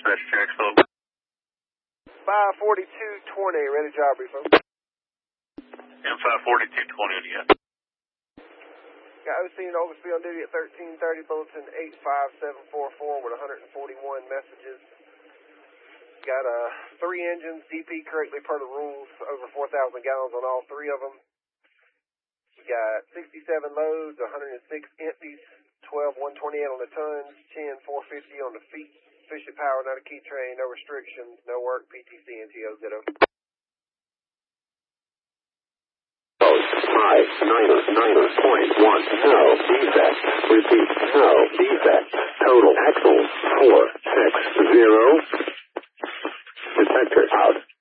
dispatch check, so. 54220, ready job brief. And 54220, yeah. Got OC and Oglesby on duty at 1330, bulletin 85744 with 141 messages. Got 3 engines, DP correctly per the rules, over 4,000 gallons on all 3 of them. Got 67 loads, 106 empties, 12 128 on the tons, 10 450 on the feet. Efficient power, not a key train, no restrictions, no work, PTC, NTO, ditto. 599.1, no defect. Repeat, no defect. Total axles 460. Detector out.